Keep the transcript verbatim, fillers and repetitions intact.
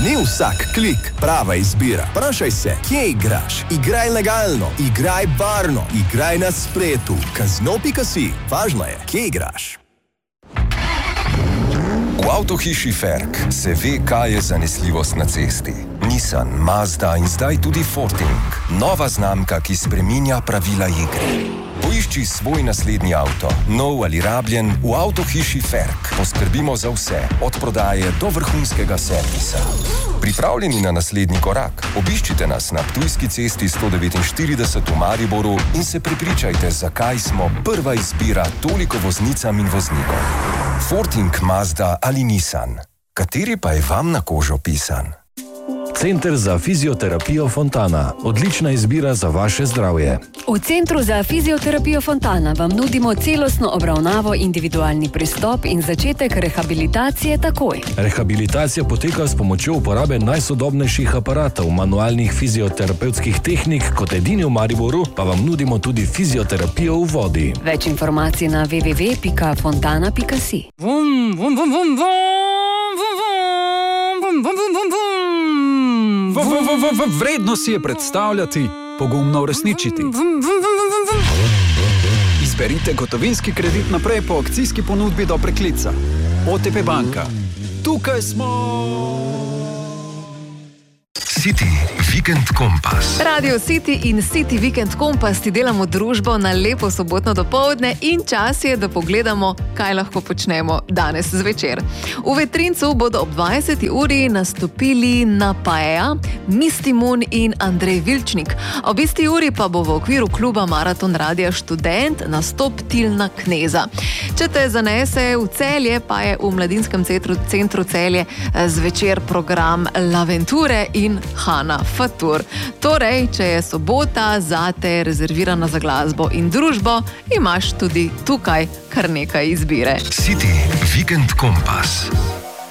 Ni vsak klik prava izbira. Vprašaj se, kje igraš? Igraj legalno, igraj varno, igraj na spletu. Kazino pika si. Važno je, kje igraš. V avtohiši Ferk se ve, kaj je zanesljivost na cesti. Nissan, Mazda in zdaj tudi Forting. Nova znamka, ki spreminja pravila igre. Poišči svoj naslednji avto, nov ali rabljen, v avtohiši Ferk. Poskrbimo za vse, od prodaje do vrhunskega servisa. Pripravljeni na naslednji korak? Obiščite nas na Ptujski cesti sto devetinštirideset v Mariboru in se prepričajte, zakaj smo prva izbira toliko voznicam in voznikom. Forting, Mazda ali Nissan. Kateri pa je vam na kožo pisan? Center za fizioterapijo Fontana. Odlična izbira za vaše zdravje. V Centru za fizioterapijo Fontana vam nudimo celostno obravnavo, individualni pristop in začetek rehabilitacije takoj. Rehabilitacija poteka s pomočjo uporabe najsodobnejših aparatov, manualnih fizioterapevtskih tehnik, kot edini v Mariboru pa vam nudimo tudi fizioterapijo v vodi. Več informacij na w w w pika fontana pika si. Vum, vum, vum, vum, vum, vum, vum, vum, vum, vum. Vredno si je predstavljati, pogumno uresničiti. Izberite gotovinski kredit naprej po akcijski ponudbi do preklica. O T P banka. Tukaj smo! City Weekend Kompas. Radio City in City Weekend Kompas ti delamo družbo na lepo sobotno dopoldne in čas je, da pogledamo, kaj lahko počnemo danes zvečer. V Vetrincu bodo ob dvajseti uri nastopili Napaea, Misti Moon in Andrej Vilčnik. Ob isti uri pa bo v okviru kluba Maraton Radia Študent nastop Tilna Kneza. Če te zanese v Celje, pa je v Mladinskem centru, centru Celje zvečer program L'Aventure in Hana Fatur. Torej, če je sobota zate rezervirana za glasbo in družbo, imaš tudi tukaj kar nekaj izbire. City Weekend Kompas.